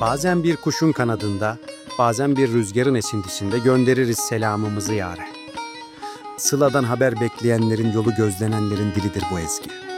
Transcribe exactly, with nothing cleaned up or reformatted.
Bazen bir kuşun kanadında, bazen bir rüzgarın esintisinde göndeririz selamımızı yâre. Sıladan haber bekleyenlerin, yolu gözlenenlerin dilidir bu ezgi.